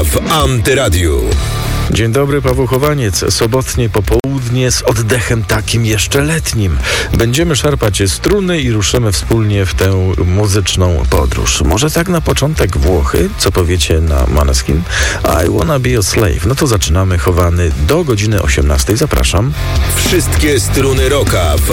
w Antyradiu. Dzień dobry, Paweł Chowaniec. Sobotnie popołudnie z oddechem takim jeszcze letnim. Będziemy szarpać struny i ruszymy wspólnie w tę muzyczną podróż. Może tak na początek Włochy? Co powiecie na Måneskin? I wanna be a slave. No to zaczynamy, Chowany, do godziny 18. Zapraszam. Wszystkie struny rocka w